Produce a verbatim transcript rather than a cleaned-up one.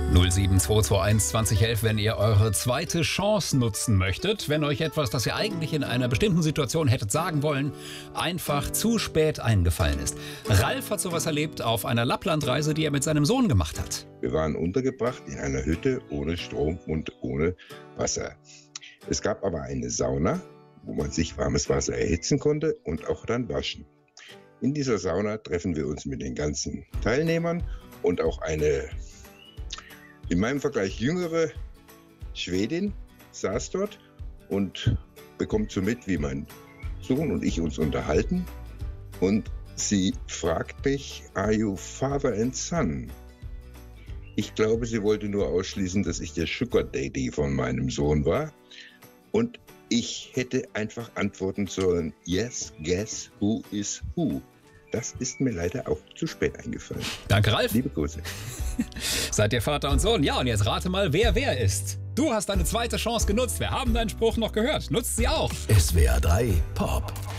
null sieben zwei zwei eins zwanzig elf, wenn ihr eure zweite Chance nutzen möchtet, wenn euch etwas, das ihr eigentlich in einer bestimmten Situation hättet sagen wollen, einfach zu spät eingefallen ist. Ralf hat sowas erlebt auf einer Lapplandreise, die er mit seinem Sohn gemacht hat. Wir waren untergebracht in einer Hütte ohne Strom und ohne Wasser. Es gab aber eine Sauna, wo man sich warmes Wasser erhitzen konnte und auch dann waschen. In dieser Sauna treffen wir uns mit den ganzen Teilnehmern und auch eine in meinem Vergleich jüngere Schwedin saß dort und bekommt so mit, wie mein Sohn und ich uns unterhalten. Und sie fragt mich, are you father and son? Ich glaube, sie wollte nur ausschließen, dass ich der Sugar Daddy von meinem Sohn war. Und ich hätte einfach antworten sollen, yes, guess who is who. Das ist mir leider auch zu spät eingefallen. Danke, Ralf. Liebe Grüße. Seid ihr Vater und Sohn? Ja, und jetzt rate mal, wer wer ist. Du hast deine zweite Chance genutzt. Wir haben deinen Spruch noch gehört. Nutzt sie auch. S W R drei Pop.